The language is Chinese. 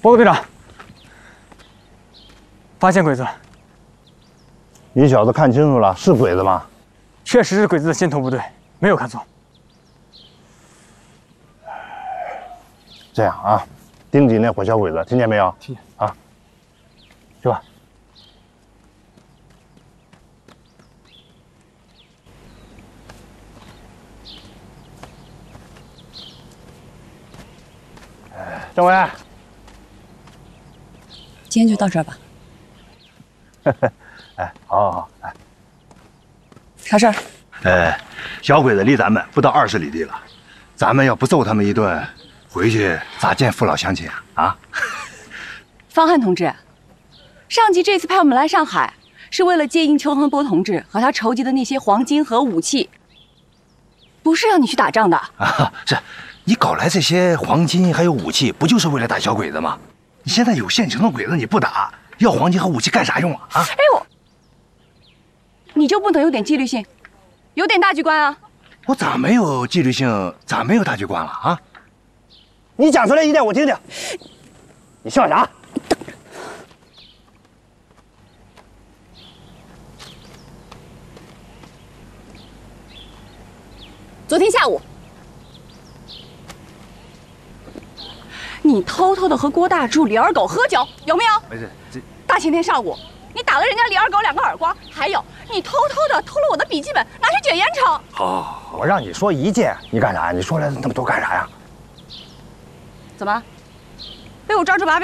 报告队长，发现鬼子了。 你小子看清楚了，是鬼子吗？ 确实是鬼子的先头部队，没有看错。 这样啊，盯紧那火小鬼子，听见没有？ 听见。 啊，去吧。政委， 今天就到这儿吧。 哎，好，哎， 啥事儿？ 小鬼子离咱们不到20里地了，咱们要不揍他们一顿，回去咋见父老乡亲啊？啊！ 方汉同志，上级这次派我们来上海，是为了接应邱恒波同志和他筹集的那些黄金和武器，不是让你去打仗的。 啊，是，你搞来这些黄金还有武器，不就是为了打小鬼子吗？你现在有现成的鬼子你不打，要黄金和武器干啥用啊？啊！ 哎呦，你就不能有点纪律性，有点大局观啊？ 我咋没有纪律性，咋没有大局观了啊？ 你讲出来一点我听听。你笑啥？ 昨天下午，你偷偷的和郭大柱、李二狗喝酒，有没有？ 没事，这大前天上午，你打了人家李二狗2个耳光，还有你偷偷的偷了我的笔记本，拿去卷烟抽。 好， 我让你说一件，你干啥？你说来那么多干啥呀？ 怎么？被我抓住把柄？